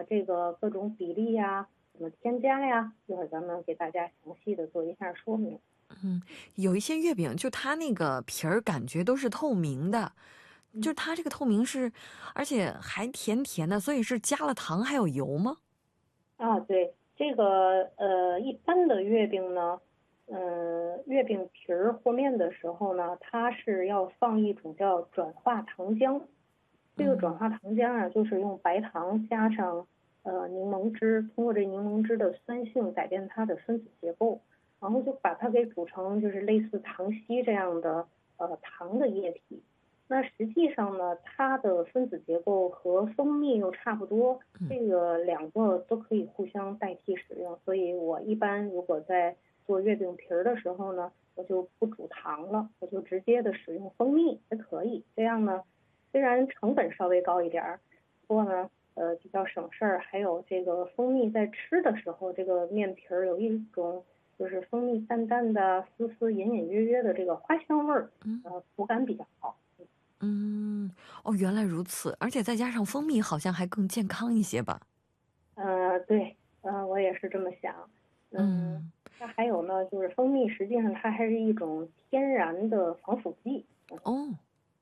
这个各种比例呀，怎么添加呀，一会儿咱们给大家详细的做一下说明。 嗯，有一些月饼就它那个皮儿感觉都是透明的，就嗯。 它这个透明是，而且还甜甜的，所以是加了糖还有油吗？ 对，这个一般的月饼呢，月饼皮儿和面的时候呢，它是要放一种叫转化糖浆。这个转嗯化糖浆啊，就是用白糖加上柠檬汁，通过这柠檬汁的酸性改变它的分子结构，然后就把它给煮成就是类似糖稀这样的糖的液体。那实际上呢，它的分子结构和蜂蜜又差不多， 嗯。 这个两个都可以互相代替使用。所以我一般如果在做月饼皮儿的时候呢，我就不煮糖了，我就直接的使用蜂蜜也可以。这样呢，虽然成本稍微高一点儿，不过呢，比较省事儿。还有这个蜂蜜在吃的时候，这个面皮儿有一种就是蜂蜜淡淡的、丝丝隐隐约约的这个花香味儿，口感比较好。 嗯，哦，原来如此，而且再加上蜂蜜好像还更健康一些吧？ 对，我也是这么想。 嗯。 那还有呢，就是蜂蜜实际上它还是一种天然的防腐剂。 哦，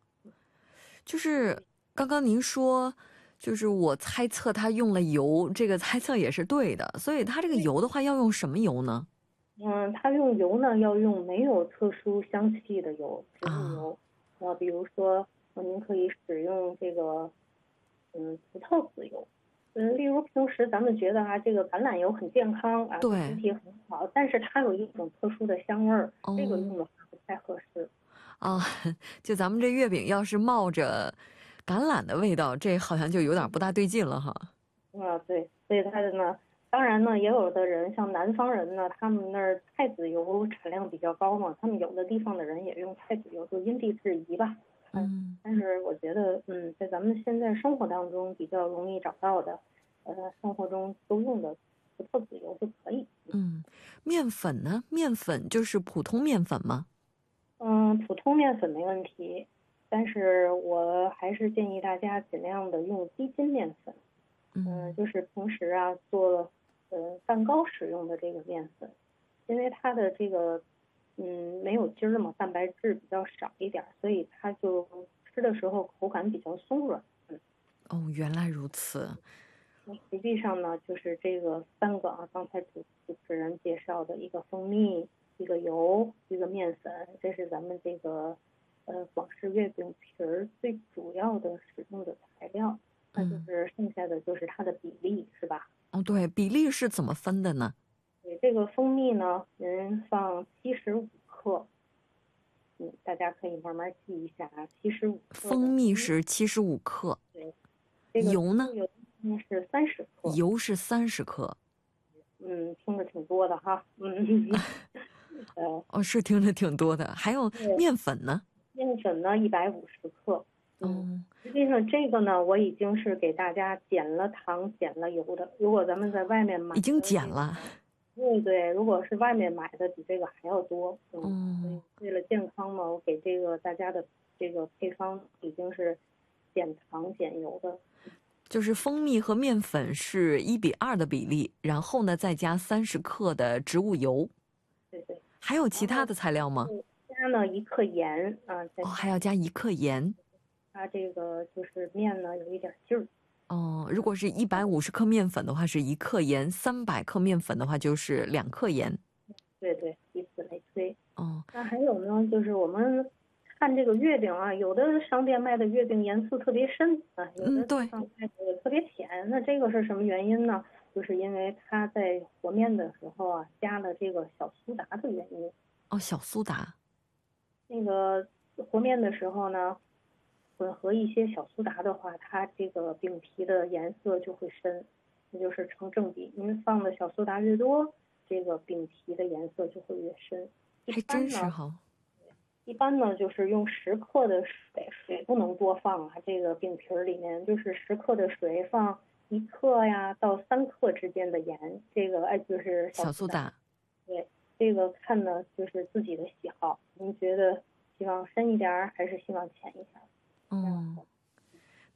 就是刚刚您说，就是我猜测它用了油，这个猜测也是对的，所以它这个油的话要用什么油呢？ 它用油呢要用没有特殊香气的油，植物啊， 油。比如说，您可以使用这个葡萄籽油。例如平时咱们觉得这个橄榄油很健康啊，对身对。 体很好，但是它有一种特殊的香味儿，这个用哦。 的话不太合适。 啊，就咱们这月饼要是冒着橄榄的味道，这好像就有点不大对劲了哈。 对，所以它的呢，当然呢，也有的人像南方人呢，他们那儿菜籽油产量比较高嘛，他们有的地方的人也用菜籽油，就因地制宜吧。 嗯。 但是我觉得，在咱们现在生活当中比较容易找到的，生活中都用的葡萄籽油就可以。 嗯，面粉呢？面粉就是普通面粉吗？ 普通面粉没问题，但是我还是建议大家尽量的用低筋面粉。 嗯。 就是平时做蛋糕使用的这个面粉，因为它的这个没有筋儿嘛，蛋白质比较少一点，所以它就吃的时候口感比较松软。 哦，原来如此。 那实际上呢，就是这个三个刚才主持人介绍的一个蜂蜜，一个油，一个面粉，这是咱们这个广式月饼皮儿最主要的使用的材料。那就嗯。 是剩下的就是它的比例，是吧？ 哦，对，比例是怎么分的呢？ 对，这个蜂蜜呢，您放75克，大家可以慢慢记一下75克蜂蜜的蜂蜜。 是75克， 对，这个植油呢？ 物油呢是30克。 油是30克。 听着挺多的哈。 哦，是听着挺多的。还有对， 面粉呢？ 面粉呢150克。 哦， 实际上这个呢，我已经是给大家减了糖、减了油的。如果咱们在外面买已经的这个， 减了。 对对，如果是外面买的，比这个还要多。所哦， 以为了健康嘛，我给这个大家的这个配方已经是减糖减油的。 就是蜂蜜和面粉是1:2的比例，然后呢再加30克的植物油。 对对。 还有其然后他的材料吗？ 加呢1克盐再哦，还加要加1克盐。 它这个就是面呢有一点劲儿。 哦，如果是150克面粉的话是1克盐，300克面粉的话就是2克盐。 对对，以此类推。 哦。 那还有呢，就是我们看这个月饼有的商店卖的月饼颜色特别深有嗯， 的地对。 方卖的特别浅。那这个是什么原因呢？就是因为它在和面的时候加了这个小苏打的原因。 哦，小苏打。 那个和面的时候呢，混合一些小苏打的话，它这个饼皮的颜色就会深，那就是成正比。您放的小苏打越多，这个饼皮的颜色就会越深。一还真般呢， 是哈。 就是用10克的水，水不能多放这个饼皮儿里面就是10克的水放1克到3克之间的盐，这个就是小苏打。 小苏打。 对，这个看呢就是自己的喜好，您觉得希望深一点儿还是希望浅一点儿？这样嗯， 好。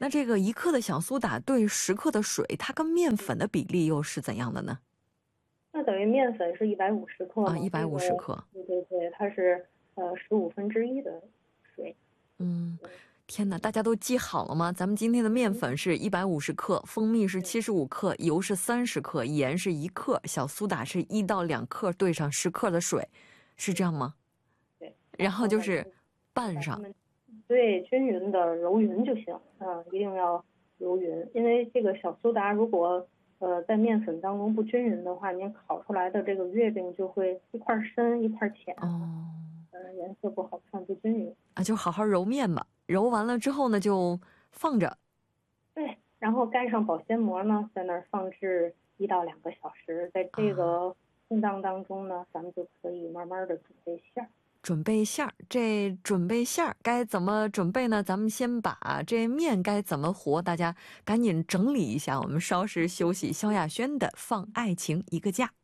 那这个1克的小苏打对10克的水，它跟面粉的比例又是怎样的呢？ 那等于面粉是150克嘛 ？150克。 对对对，它是1/15的水。 天哪，大家都记好了吗？咱们今天的面粉是150克，蜂蜜是75克，油是30克，盐是1克，小苏打是1到2克，兑上10克的水，是这样吗？ 对。 然后就是拌上。 对，均匀的揉匀就行。一定要揉匀，因为这个小苏打如果在面粉当中不均匀的话，您烤出来的这个月饼就会一块深一块浅。颜色不好看，不均匀啊，就好好揉面吧。揉完了之后呢，就放着。 对，然后盖上保鲜膜呢，在那儿放置1到2个小时。在这个空档当中呢，咱们就可以慢慢的准备馅儿。 这准备馅儿该怎么准备呢？咱们先把这面该怎么和，大家赶紧整理一下。我们稍事休息，萧亚轩的《放爱情一个假》。